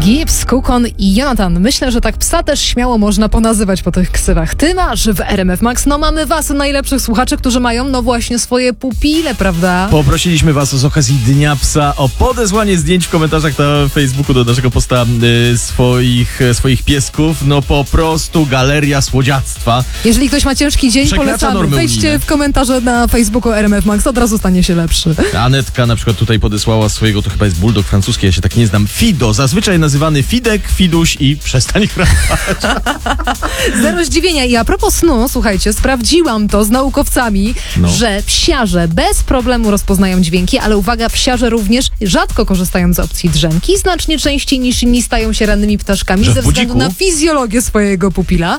Gibbs, Kukon i Jonathan. Myślę, że tak psa też śmiało można ponazywać po tych ksywach. Ty masz w RMF Max, mamy was, najlepszych słuchaczy, którzy mają, właśnie swoje pupile, prawda? Poprosiliśmy was z okazji Dnia Psa o podesłanie zdjęć w komentarzach na Facebooku do naszego posta swoich piesków. Po prostu galeria słodziactwa. Jeżeli ktoś ma ciężki dzień, polecamy. Wejdźcie w komentarze na Facebooku RMF Max, od razu stanie się lepszy. Anetka na przykład tutaj podesłała swojego, to chyba jest bulldog francuski, ja się tak nie znam, Fido, zazwyczaj nazywany Fidek, Fiduś i przestań chrapać. Zero zdziwienia. I a propos snu, słuchajcie, sprawdziłam to z naukowcami, że psiarze bez problemu rozpoznają dźwięki, ale uwaga, psiarze również rzadko korzystają z opcji drzemki, znacznie częściej niż inni stają się rannymi ptaszkami ze względu na fizjologię swojego pupila.